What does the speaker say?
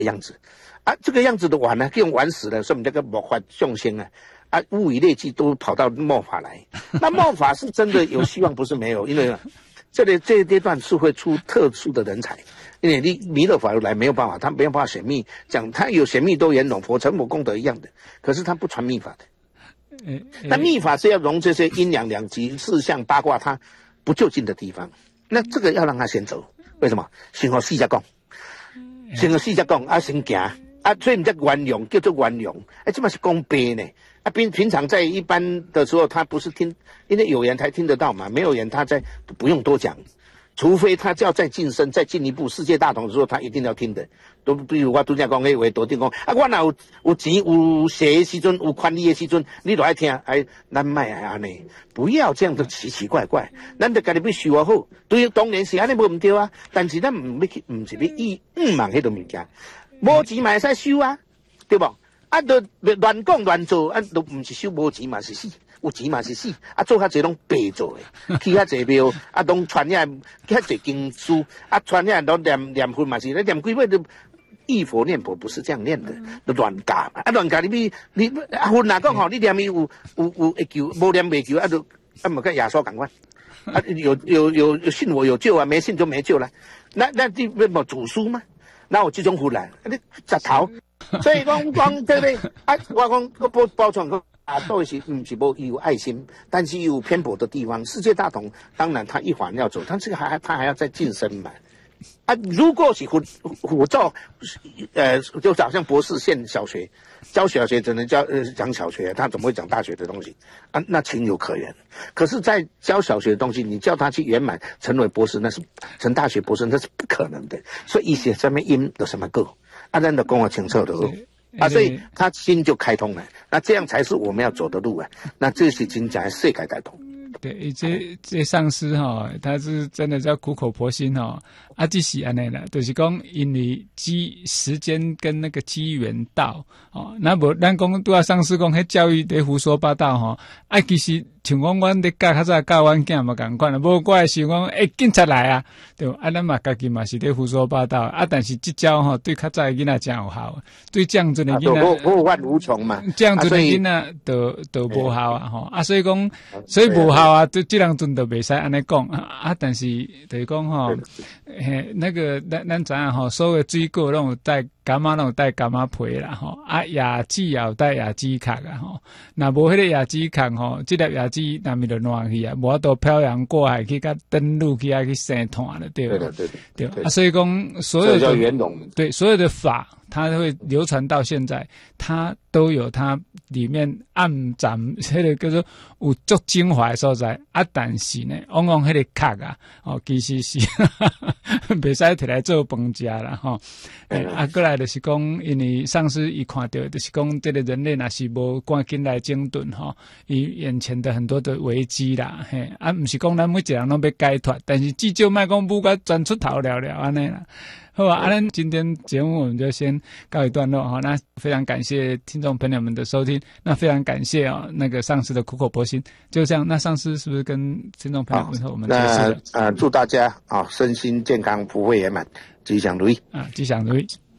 样子啊，这个样子的碗呢，用碗死了，所以我们这个末法众生啊。啊，物以类聚，都跑到末法来。那末法是真的有希望，不是没有，因为这一阶段是会出特殊的人才，因为你弥勒法来没有办法，他没有办法显密，讲他有显密多圆融，佛成佛功德一样的，可是他不传密法的。那密法是要融这些阴阳两极、四象、八卦，他不就近的地方，那这个要让他先走，为什么？先和四家讲，先和四家讲啊，先行啊，所以你在圆融叫做圆融，这嘛是公杯呢。啊，平常在一般的时候，他不是听，因为有缘才听得到嘛，没有缘他不用多讲，除非他要再晋升、再进一步世界大同的时候，他一定要听的。都比如我拄则讲，迄话多听讲，啊，我若有钱、有势的时阵、有权利的时阵，你就爱听，哎，咱莫爱安尼，不要这样的奇奇怪怪，咱就家己要修好。对，当然是安尼无唔对啊，但是咱唔是要忙迄种物件，无钱嘛会使修啊，对不？啊，都乱讲乱做，啊，都唔是修无钱嘛是死，有钱嘛是死，啊，做较济拢白做的，去较济庙，啊，拢传遐较济经书，啊，传遐拢念佛嘛是，念几辈都忆佛念佛不是这样念的，都乱教嘛，啊，乱教你啊，佛哪讲吼，你念伊有会救，无念未救，啊，就啊，咪跟耶稣同款，啊，有信我有救啊，没信就没救了，那你冇主书吗？那有这种佛来，你石头。所以讲对不对？啊，我讲包装啊，都是不是有爱心，但是有偏颇的地方。世界大同当然他一环要走，但这个他还要再晋升嘛。啊，如果是辅照，就好像博士现小学教小学只能讲小学，他怎么会讲大学的东西啊？那情有可原。可是，在教小学的东西，你叫他去圆满成为博士，那是成大学博士，那是不可能的。所以一些上面因有什么够？啊，咱就跟我清楚的啊，所以他心就开通了。那这样才是我们要走的路啊。那这是真正的世界大同。 对，这上师哈，他是真的叫苦口婆心哈。啊，这是安尼啦，就是讲因为时间跟那个机缘到哦，那无咱讲拄啊上师讲，迄教育在胡说八道哈。啊，其实像讲阮咧教较早教阮囝嘛共款啦，无我会想讲，警察来啊，对吧？啊，咱嘛家己嘛是咧胡说八道啊，但是这招吼对较早的囡仔真有效，对这样子的囡仔无法无穷嘛， 这样子的囡仔都无效啊吼啊，所以讲，所以无效啊，这两阵都袂使安尼讲啊，但是就是讲吼。那个咱知影吼，所有的水果拢有带柑仔，拢有带柑仔皮啦吼。啊，椰子也有带椰子壳啊吼。若无迄个椰子壳吼，这粒椰子若咪就烂去啊，无法度漂洋过海去甲登陆去啊去生团了，对吧？对啊，所以讲所有的圆融， 对所有的法，它会流传到现在，它都有它里面暗藏迄个叫做有足精华的所在啊，但是呢，往往迄个壳啊，哦，其实是袂使摕来做饭食啦吼。啊，过来就是讲，因为上师伊看到，就是讲，这个人类若是无赶紧来整顿吼，伊眼前的很多的危机啦，嘿，啊，毋是讲咱每一个人拢要解脱，但是至少莫讲不甲钻出头了安尼啦。好吧，咱今天节目我们就先告一段落哈。那非常感谢听众朋友们的收听，那非常感谢那个上师的苦口婆心。就这样，那上师是不是跟听众朋友们说我们结束了？ 祝大家身心健康，福慧圆满，吉祥如意啊，吉祥如意。